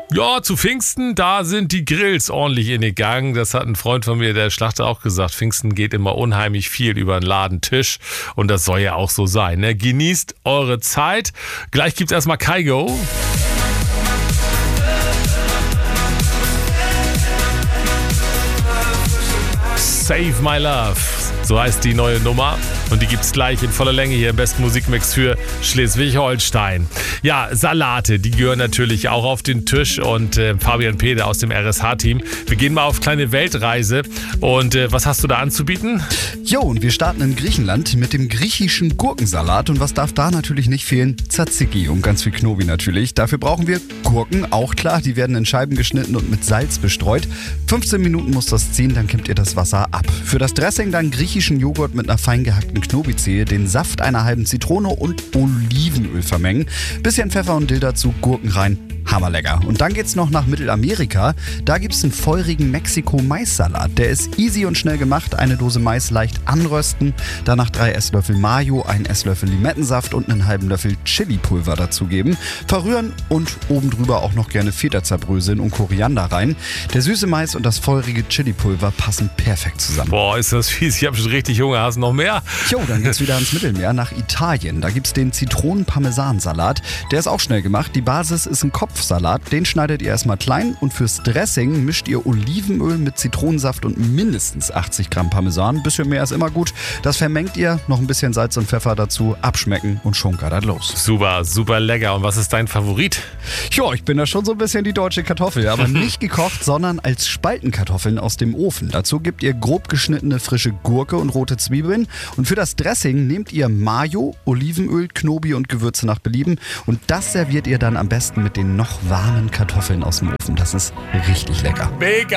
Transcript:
Ja, zu Pfingsten, da sind die Grills ordentlich in den Gang. Das hat ein Freund von mir, der Schlachter, auch gesagt. Pfingsten geht immer unheimlich viel über den Ladentisch. Und das soll ja auch so sein. Ne? Genießt eure Zeit. Gleich gibt's erstmal Kygo. Save My Love. So heißt die neue Nummer. Und die gibt's gleich in voller Länge hier im besten Musikmix für Schleswig-Holstein. Ja, Salate, die gehören natürlich auch auf den Tisch. Und Fabian Pede aus dem RSH-Team. Wir gehen mal auf kleine Weltreise. Und was hast du da anzubieten? Jo, und wir starten in Griechenland mit dem griechischen Gurkensalat. Und was darf da natürlich nicht fehlen? Tzatziki und ganz viel Knobi natürlich. Dafür brauchen wir Gurken, auch klar. Die werden in Scheiben geschnitten und mit Salz bestreut. 15 Minuten muss das ziehen, dann kippt ihr das Wasser ab. Für das Dressing dann griechischen Joghurt mit einer fein gehackten Knobi-Zehe, den Saft einer halben Zitrone und Olivenöl vermengen. Bisschen Pfeffer und Dill dazu, Gurken rein. Hammerlecker. Und dann geht's noch nach Mittelamerika. Da gibt's einen feurigen Mexiko-Mais-Salat. Der ist easy und schnell gemacht. Eine Dose Mais leicht anrösten. Danach 3 Esslöffel Mayo, 1 Esslöffel Limettensaft und einen halben Löffel Chili-Pulver dazugeben. Verrühren und oben drüber auch noch gerne Feta zerbröseln und Koriander rein. Der süße Mais und das feurige Chili-Pulver passen perfekt zusammen. Boah, ist das fies. Ich habe schon richtig Hunger. Hast du noch mehr? Jo, dann geht's wieder ans Mittelmeer, nach Italien. Da gibt's den Zitronen-Parmesan-Salat. Der ist auch schnell gemacht. Die Basis ist ein Kopfsalat. Den schneidet ihr erstmal klein und fürs Dressing mischt ihr Olivenöl mit Zitronensaft und mindestens 80 Gramm Parmesan. Ein bisschen mehr ist immer gut. Das vermengt ihr, noch ein bisschen Salz und Pfeffer dazu, abschmecken und schon geht das los. Super, super lecker. Und was ist dein Favorit? Jo, ich bin da schon so ein bisschen die deutsche Kartoffel, aber nicht gekocht, sondern als Spaltenkartoffeln aus dem Ofen. Dazu gebt ihr grob geschnittene frische Gurke und rote Zwiebeln. Und für das Dressing nehmt ihr Mayo, Olivenöl, Knobi und Gewürze nach Belieben. Und das serviert ihr dann am besten mit den noch warmen Kartoffeln aus dem Ofen. Das ist richtig lecker. Mega!